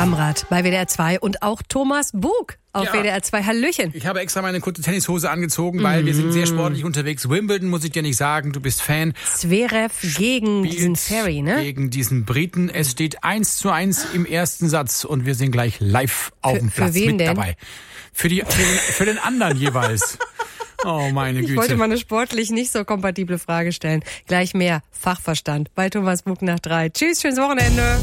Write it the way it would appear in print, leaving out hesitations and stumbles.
Amrat bei WDR 2 und auch Thomas Bug auf WDR 2. Hallöchen. Ich habe extra meine kurze Tennishose angezogen, weil wir sind sehr sportlich unterwegs. Wimbledon, muss ich dir nicht sagen, du bist Fan. Zverev gegen diesen Ferry, ne? Gegen diesen Briten. Es steht 1:1 im ersten Satz und wir sind gleich live auf dem Platz für wen mit denn? Dabei. Für den anderen jeweils. Oh, meine Güte. Ich wollte mal eine sportlich nicht so kompatible Frage stellen. Gleich mehr Fachverstand bei Thomas Bug nach 3. Tschüss, schönes Wochenende.